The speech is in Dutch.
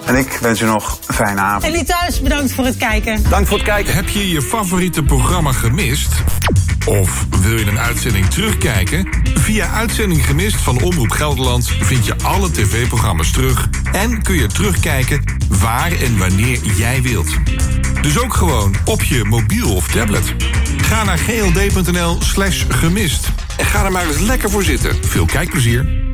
En ik wens u nog een fijne avond. En jullie thuis, bedankt voor het kijken. Dank voor het kijken. Heb je je favoriete programma gemist? Of wil je een uitzending terugkijken? Via Uitzending Gemist van Omroep Gelderland vind je alle tv-programma's terug en kun je terugkijken waar en wanneer jij wilt. Dus ook gewoon op je mobiel of tablet. Ga naar gld.nl/gemist en ga er maar eens lekker voor zitten. Veel kijkplezier.